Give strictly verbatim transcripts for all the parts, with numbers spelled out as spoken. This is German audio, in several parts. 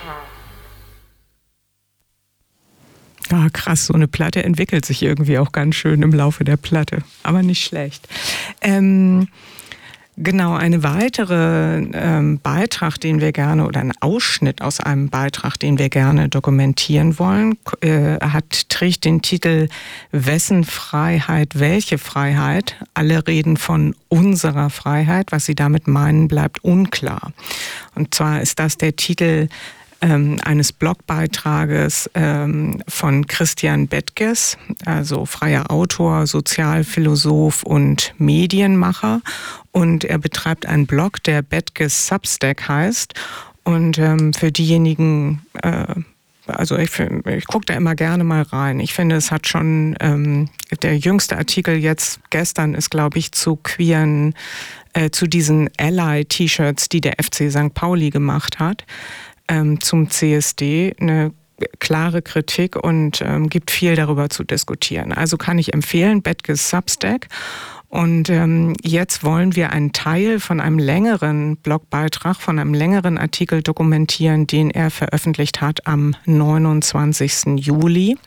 Ah, krass, so eine Platte entwickelt sich irgendwie auch ganz schön im Laufe der Platte, aber nicht schlecht. Ähm, genau, eine weitere ähm, Beitrag, den wir gerne, oder ein Ausschnitt aus einem Beitrag, den wir gerne dokumentieren wollen, äh, hat, trägt den Titel Wessen Freiheit, welche Freiheit? Alle reden von unserer Freiheit. Was sie damit meinen, bleibt unklar. Und zwar ist das der Titel Ähm, eines Blogbeitrages ähm, von Christian Bettges, also freier Autor, Sozialphilosoph und Medienmacher. Und er betreibt einen Blog, der Bettges Substack heißt. Und ähm, für diejenigen, äh, also ich, ich gucke da immer gerne mal rein. Ich finde, es hat schon, ähm, der jüngste Artikel jetzt gestern ist, glaube ich, zu queeren, äh, zu diesen Ally-T-Shirts, die der F C Sankt Pauli gemacht hat, zum C S D, eine klare Kritik und ähm, gibt viel darüber zu diskutieren. Also kann ich empfehlen, Bettges Substack. Und ähm, jetzt wollen wir einen Teil von einem längeren Blogbeitrag, von einem längeren Artikel dokumentieren, den er veröffentlicht hat am neunundzwanzigsten Juli.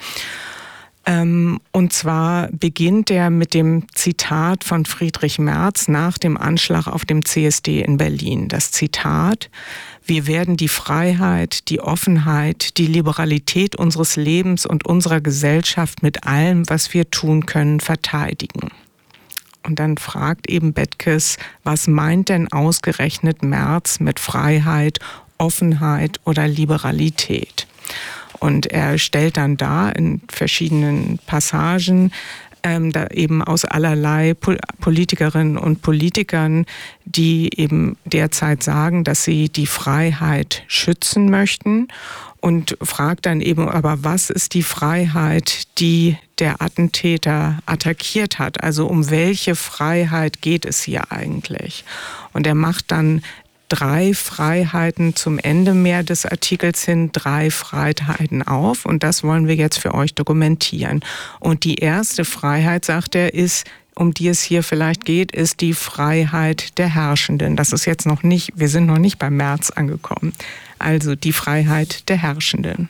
Ähm, und zwar beginnt er mit dem Zitat von Friedrich Merz nach dem Anschlag auf dem C S D in Berlin. Das Zitat: Wir werden die Freiheit, die Offenheit, die Liberalität unseres Lebens und unserer Gesellschaft mit allem, was wir tun können, verteidigen. Und dann fragt eben Bettges, was meint denn ausgerechnet Merz mit Freiheit, Offenheit oder Liberalität? Und er stellt dann dar in verschiedenen Passagen, Ähm, da eben aus allerlei Pol- Politikerinnen und Politikern, die eben derzeit sagen, dass sie die Freiheit schützen möchten, und fragt dann eben, aber was ist die Freiheit, die der Attentäter attackiert hat? Also um welche Freiheit geht es hier eigentlich? Und er macht dann drei Freiheiten zum Ende mehr des Artikels hin, drei Freiheiten auf, und das wollen wir jetzt für euch dokumentieren. Und die erste Freiheit, sagt er, ist, um die es hier vielleicht geht, ist die Freiheit der Herrschenden. Das ist jetzt noch nicht, wir sind noch nicht beim März angekommen. Also die Freiheit der Herrschenden.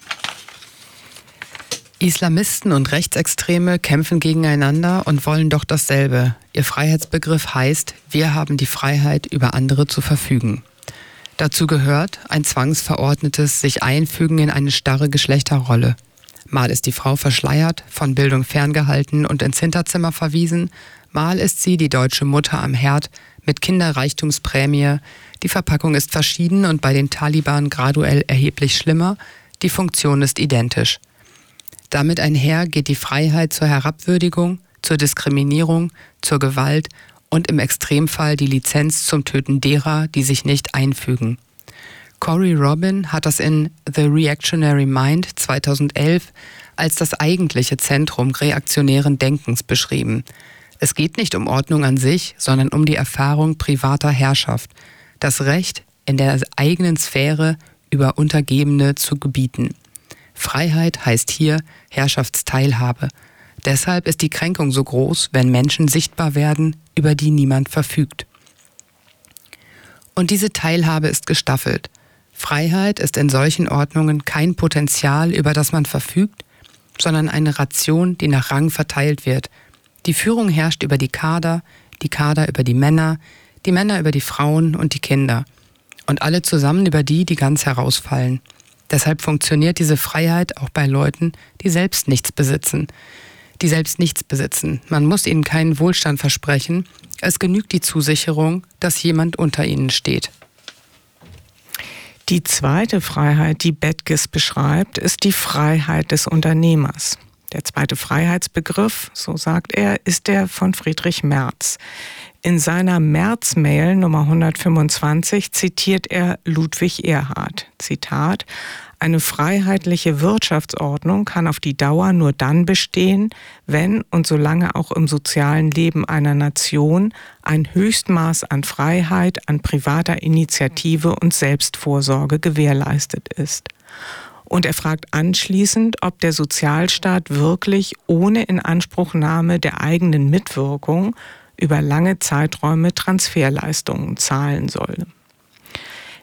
Islamisten und Rechtsextreme kämpfen gegeneinander und wollen doch dasselbe. Ihr Freiheitsbegriff heißt, wir haben die Freiheit, über andere zu verfügen. Dazu gehört ein zwangsverordnetes sich einfügen in eine starre Geschlechterrolle. Mal ist die Frau verschleiert, von Bildung ferngehalten und ins Hinterzimmer verwiesen, mal ist sie die deutsche Mutter am Herd mit Kinderreichtumsprämie. Die Verpackung ist verschieden und bei den Taliban graduell erheblich schlimmer, die Funktion ist identisch. Damit einher geht die Freiheit zur Herabwürdigung, zur Diskriminierung, zur Gewalt und im Extremfall die Lizenz zum Töten derer, die sich nicht einfügen. Cory Robin hat das in The Reactionary Mind zweitausendelf als das eigentliche Zentrum reaktionären Denkens beschrieben. Es geht nicht um Ordnung an sich, sondern um die Erfahrung privater Herrschaft, das Recht, in der eigenen Sphäre über Untergebene zu gebieten. Freiheit heißt hier Herrschaftsteilhabe. Deshalb ist die Kränkung so groß, wenn Menschen sichtbar werden, über die niemand verfügt. Und diese Teilhabe ist gestaffelt. Freiheit ist in solchen Ordnungen kein Potenzial, über das man verfügt, sondern eine Ration, die nach Rang verteilt wird. Die Führung herrscht über die Kader, die Kader über die Männer, die Männer über die Frauen und die Kinder. Und alle zusammen über die, die ganz herausfallen. Deshalb funktioniert diese Freiheit auch bei Leuten, die selbst nichts besitzen. Die selbst nichts besitzen. Man muss ihnen keinen Wohlstand versprechen. Es genügt die Zusicherung, dass jemand unter ihnen steht. Die zweite Freiheit, die Bettges beschreibt, ist die Freiheit des Unternehmers. Der zweite Freiheitsbegriff, so sagt er, ist der von Friedrich Merz. In seiner März-Mail Nummer hundertfünfundzwanzig zitiert er Ludwig Erhard. Zitat: Eine freiheitliche Wirtschaftsordnung kann auf die Dauer nur dann bestehen, wenn und solange auch im sozialen Leben einer Nation ein Höchstmaß an Freiheit, an privater Initiative und Selbstvorsorge gewährleistet ist. Und er fragt anschließend, ob der Sozialstaat wirklich ohne Inanspruchnahme der eigenen Mitwirkung über lange Zeiträume Transferleistungen zahlen soll.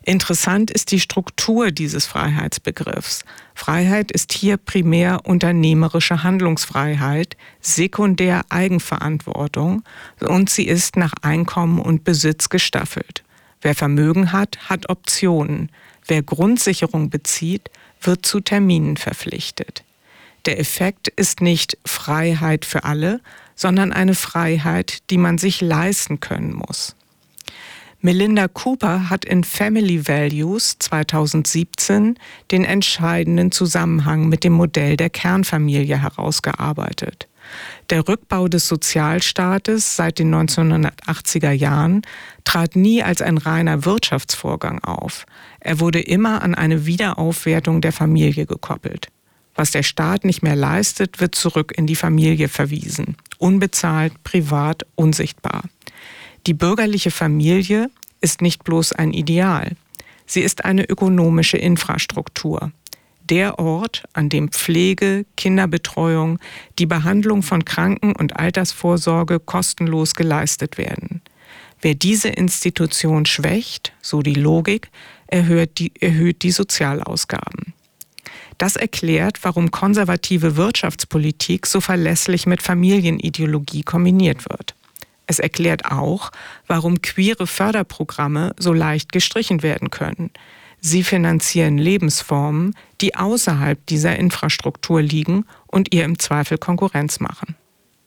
Interessant ist die Struktur dieses Freiheitsbegriffs. Freiheit ist hier primär unternehmerische Handlungsfreiheit, sekundär Eigenverantwortung und sie ist nach Einkommen und Besitz gestaffelt. Wer Vermögen hat, hat Optionen. Wer Grundsicherung bezieht, wird zu Terminen verpflichtet. Der Effekt ist nicht Freiheit für alle, sondern eine Freiheit, die man sich leisten können muss. Melinda Cooper hat in Family Values zweitausendsiebzehn den entscheidenden Zusammenhang mit dem Modell der Kernfamilie herausgearbeitet. Der Rückbau des Sozialstaates seit den neunzehnhundertachtziger Jahren trat nie als ein reiner Wirtschaftsvorgang auf. Er wurde immer an eine Wiederaufwertung der Familie gekoppelt. Was der Staat nicht mehr leistet, wird zurück in die Familie verwiesen. Unbezahlt, privat, unsichtbar. Die bürgerliche Familie ist nicht bloß ein Ideal. Sie ist eine ökonomische Infrastruktur. Der Ort, an dem Pflege, Kinderbetreuung, die Behandlung von Kranken- und Altersvorsorge kostenlos geleistet werden. Wer diese Institution schwächt, so die Logik, erhöht die, erhöht die Sozialausgaben. Das erklärt, warum konservative Wirtschaftspolitik so verlässlich mit Familienideologie kombiniert wird. Es erklärt auch, warum queere Förderprogramme so leicht gestrichen werden können. Sie finanzieren Lebensformen, die außerhalb dieser Infrastruktur liegen und ihr im Zweifel Konkurrenz machen.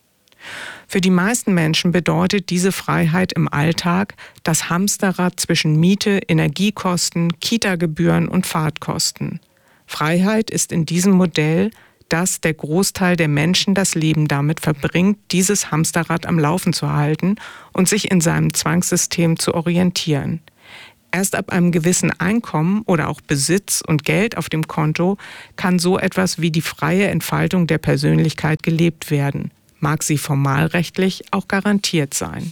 Für die meisten Menschen bedeutet diese Freiheit im Alltag das Hamsterrad zwischen Miete, Energiekosten, Kita-Gebühren und Fahrtkosten. Freiheit ist in diesem Modell, dass der Großteil der Menschen das Leben damit verbringt, dieses Hamsterrad am Laufen zu halten und sich in seinem Zwangssystem zu orientieren. Erst ab einem gewissen Einkommen oder auch Besitz und Geld auf dem Konto kann so etwas wie die freie Entfaltung der Persönlichkeit gelebt werden. Mag sie formalrechtlich auch garantiert sein.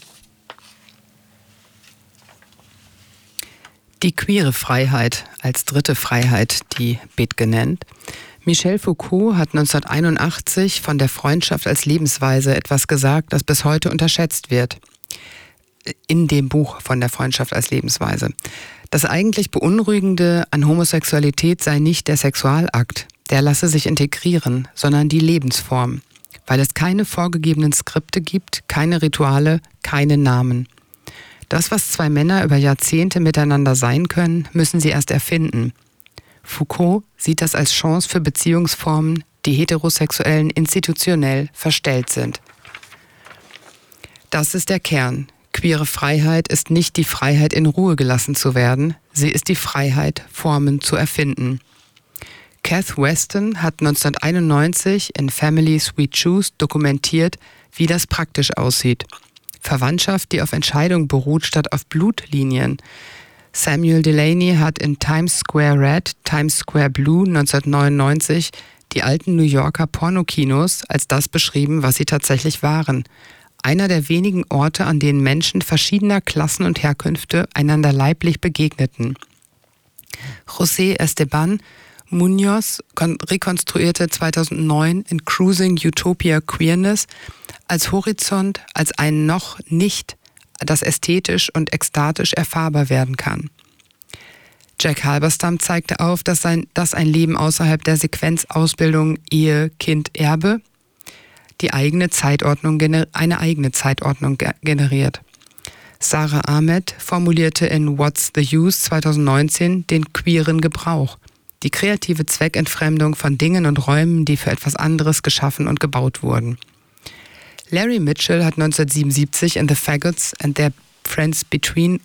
Die queere Freiheit als dritte Freiheit, die Bethge nennt. Michel Foucault hat neunzehnhunderteinundachtzig von der Freundschaft als Lebensweise etwas gesagt, das bis heute unterschätzt wird. In dem Buch von der Freundschaft als Lebensweise. Das eigentlich Beunruhigende an Homosexualität sei nicht der Sexualakt, der lasse sich integrieren, sondern die Lebensform. Weil es keine vorgegebenen Skripte gibt, keine Rituale, keine Namen. Das, was zwei Männer über Jahrzehnte miteinander sein können, müssen sie erst erfinden. Foucault sieht das als Chance für Beziehungsformen, die Heterosexuellen institutionell verstellt sind. Das ist der Kern. Queere Freiheit ist nicht die Freiheit, in Ruhe gelassen zu werden, sie ist die Freiheit, Formen zu erfinden. Kath Weston hat neunzehnhunderteinundneunzig in Families We Choose dokumentiert, wie das praktisch aussieht. Verwandtschaft, die auf Entscheidung beruht, statt auf Blutlinien. Samuel Delany hat in Times Square Red, Times Square Blue neunzehnhundertneunundneunzig die alten New Yorker Pornokinos als das beschrieben, was sie tatsächlich waren. Einer der wenigen Orte, an denen Menschen verschiedener Klassen und Herkünfte einander leiblich begegneten. José Esteban Munoz rekonstruierte zweitausendneun in Cruising Utopia Queerness als Horizont, als ein noch nicht, das ästhetisch und ekstatisch erfahrbar werden kann. Jack Halberstam zeigte auf, dass, sein, dass ein Leben außerhalb der Sequenz Ausbildung, Ehe, Kind, Erbe die eigene Zeitordnung, eine eigene Zeitordnung generiert. Sarah Ahmed formulierte in What's the Use zweitausendneunzehn den queeren Gebrauch, die kreative Zweckentfremdung von Dingen und Räumen, die für etwas anderes geschaffen und gebaut wurden. Larry Mitchell hat neunzehnhundertsiebenundsiebzig in The Faggots and Their Friends Between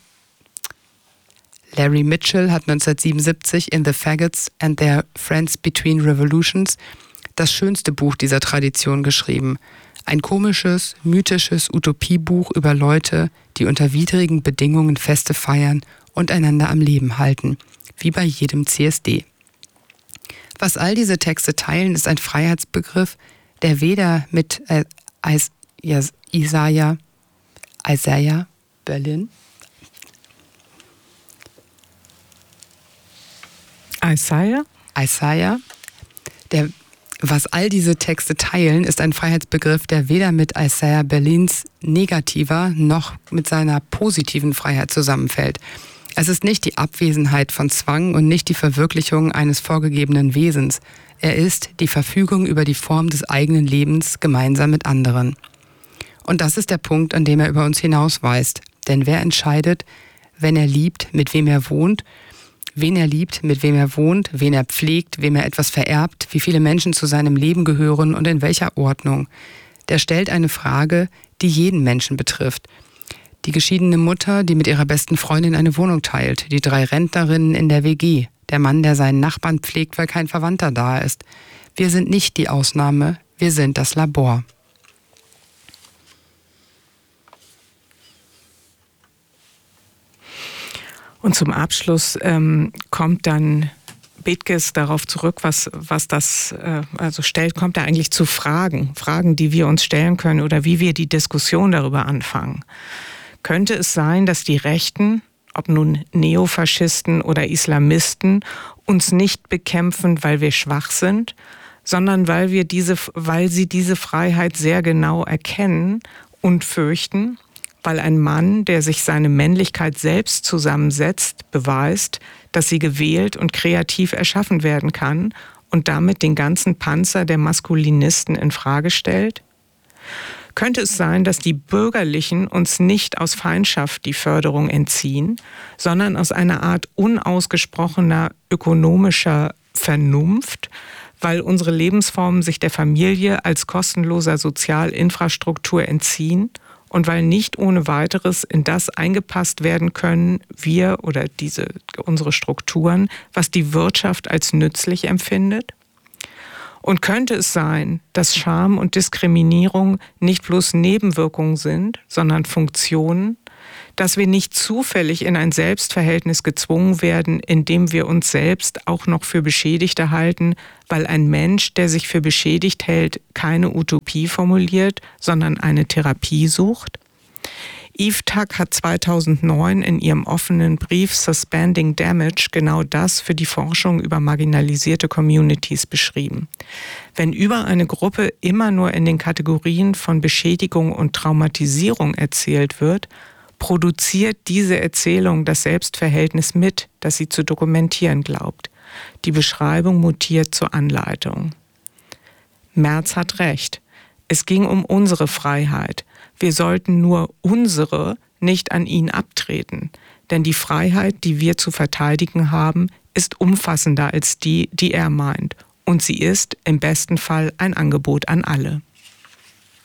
Larry Mitchell hat neunzehnhundertsiebenundsiebzig in The Faggots and Their Friends Between Revolutions das schönste Buch dieser Tradition geschrieben. Ein komisches, mythisches Utopiebuch über Leute, die unter widrigen Bedingungen Feste feiern und einander am Leben halten, wie bei jedem C S D. Was all diese Texte teilen, ist ein Freiheitsbegriff, der weder mit äh, Isaiah, Isaiah Berlin, Isaiah? Isaiah, der Was all diese Texte teilen, ist ein Freiheitsbegriff, der weder mit Isaiah Berlins negativer noch mit seiner positiven Freiheit zusammenfällt. Es ist nicht die Abwesenheit von Zwang und nicht die Verwirklichung eines vorgegebenen Wesens. Er ist die Verfügung über die Form des eigenen Lebens gemeinsam mit anderen. Und das ist der Punkt, an dem er über uns hinausweist. Denn wer entscheidet, wenn er liebt, mit wem er wohnt, wen er liebt, mit wem er wohnt, wen er pflegt, wem er etwas vererbt, wie viele Menschen zu seinem Leben gehören und in welcher Ordnung? Der stellt eine Frage, die jeden Menschen betrifft. Die geschiedene Mutter, die mit ihrer besten Freundin eine Wohnung teilt, die drei Rentnerinnen in der W G, der Mann, der seinen Nachbarn pflegt, weil kein Verwandter da ist. Wir sind nicht die Ausnahme, wir sind das Labor. Und zum Abschluss ähm, kommt dann Bethges darauf zurück, was, was das äh, also stellt, kommt er eigentlich zu Fragen, Fragen, die wir uns stellen können oder wie wir die Diskussion darüber anfangen. Könnte es sein, dass die Rechten, ob nun Neofaschisten oder Islamisten, uns nicht bekämpfen, weil wir schwach sind, sondern weil wir diese, weil sie diese Freiheit sehr genau erkennen und fürchten? Weil ein Mann, der sich seine Männlichkeit selbst zusammensetzt, beweist, dass sie gewählt und kreativ erschaffen werden kann und damit den ganzen Panzer der Maskulinisten in Frage stellt? Könnte es sein, dass die Bürgerlichen uns nicht aus Feindschaft die Förderung entziehen, sondern aus einer Art unausgesprochener ökonomischer Vernunft, weil unsere Lebensformen sich der Familie als kostenloser Sozialinfrastruktur entziehen? Und weil nicht ohne weiteres in das eingepasst werden können, wir oder diese, unsere Strukturen, was die Wirtschaft als nützlich empfindet? Und könnte es sein, dass Scham und Diskriminierung nicht bloß Nebenwirkungen sind, sondern Funktionen? Dass wir nicht zufällig in ein Selbstverhältnis gezwungen werden, in dem wir uns selbst auch noch für Beschädigte halten, weil ein Mensch, der sich für beschädigt hält, keine Utopie formuliert, sondern eine Therapie sucht? Eve Tuck hat zweitausendneun in ihrem offenen Brief Suspending Damage genau das für die Forschung über marginalisierte Communities beschrieben. Wenn über eine Gruppe immer nur in den Kategorien von Beschädigung und Traumatisierung erzählt wird, produziert diese Erzählung das Selbstverhältnis mit, das sie zu dokumentieren glaubt. Die Beschreibung mutiert zur Anleitung. Merz hat recht. Es ging um unsere Freiheit. Wir sollten nur unsere nicht an ihn abtreten. Denn die Freiheit, die wir zu verteidigen haben, ist umfassender als die, die er meint. Und sie ist im besten Fall ein Angebot an alle.